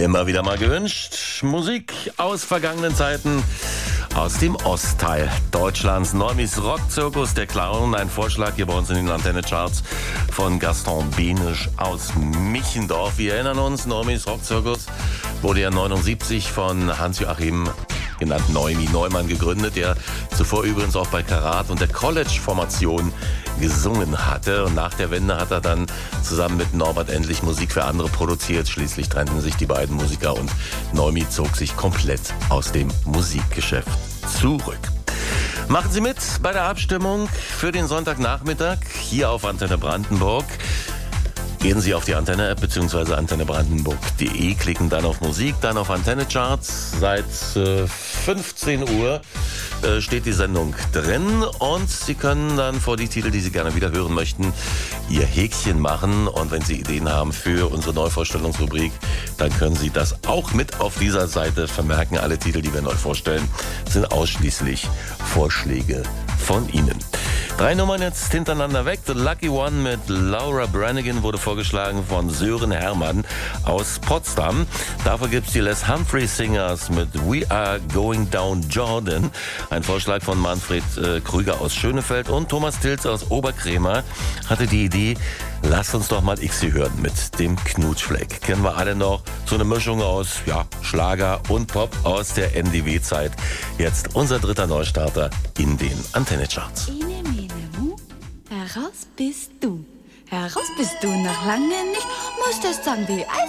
Immer wieder mal gewünscht. Musik aus vergangenen Zeiten, aus dem Ostteil Deutschlands. Neumis Rockzirkus, der Clown. Ein Vorschlag hier bei uns in den Antenne-Charts von Gaston Benisch aus Michendorf. Wir erinnern uns, Neumis Rockzirkus wurde ja 79 von Hans-Joachim genannt Neumi Neumann gegründet, der zuvor übrigens auch bei Karat und der College-Formation gesungen hatte. Und nach der Wende hat er dann zusammen mit Norbert Endlich Musik für andere produziert. Schließlich trennten sich die beiden Musiker und Neumi zog sich komplett aus dem Musikgeschäft zurück. Machen Sie mit bei der Abstimmung für den Sonntagnachmittag hier auf Antenne Brandenburg. Gehen Sie auf die Antenne-App bzw. antennebrandenburg.de, klicken dann auf Musik, dann auf Antenne-Charts. Seit 15 Uhr steht die Sendung drin und Sie können dann vor die Titel, die Sie gerne wieder hören möchten, Ihr Häkchen machen. Und wenn Sie Ideen haben für unsere Neuvorstellungsrubrik, dann können Sie das auch mit auf dieser Seite vermerken. Alle Titel, die wir neu vorstellen, sind ausschließlich Vorschläge von Ihnen. 3 Nummern jetzt hintereinander weg. The Lucky One mit Laura Branigan wurde vorgeschlagen von Sören Hermann aus Potsdam. Dafür gibt es die Les Humphrey Singers mit We Are Going Down Jordan. Ein Vorschlag von Manfred Krüger aus Schönefeld und Thomas Tilz aus Oberkrämer hatte die Idee, lasst uns doch mal Xi hören mit dem Knutschfleck. Kennen wir alle noch, so eine Mischung aus Schlager und Pop aus der NDW-Zeit. Jetzt unser dritter Neustarter in den Antenne-Charts. Heraus bist du noch lange nicht, musstest sagen wie Eis